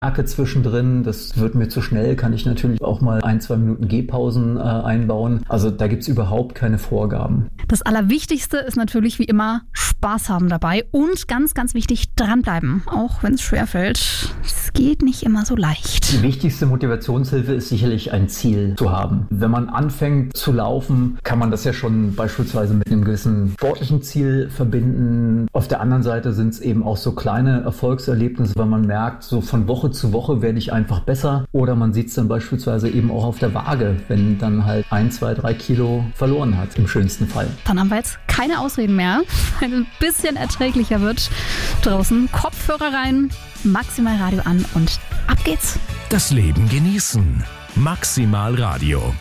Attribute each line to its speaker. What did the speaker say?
Speaker 1: merke zwischendrin, das wird mir zu schnell, kann ich natürlich auch mal 1-2 Minuten Gehpausen einbauen. Also da gibt es überhaupt keine Vorgaben.
Speaker 2: Das Allerwichtigste ist natürlich wie immer Spaß haben dabei und ganz, ganz wichtig, dranbleiben, auch wenn es schwerfällt. Es geht nicht immer so leicht.
Speaker 1: Die wichtigste Motivationshilfe ist sicherlich ein Ziel zu haben. Wenn man anfängt zu laufen, kann man das ja schon beispielsweise mit einem gewissen sportlichen Ziel verbinden. Auf der anderen Seite sind es eben auch so kleine Erfolgserlebnisse, weil man merkt, so von Woche zu Woche werde ich einfach besser. Oder man sieht es dann beispielsweise eben auch auf der Waage, wenn dann halt 1, 2, 3 Kilo verloren hat, im schönsten Fall.
Speaker 2: Dann haben wir jetzt keine Ausreden mehr, wenn es ein bisschen erträglicher wird. Draußen Kopfhörer rein, Maximal Radio an und ab geht's.
Speaker 3: Das Leben genießen. Maximal Radio.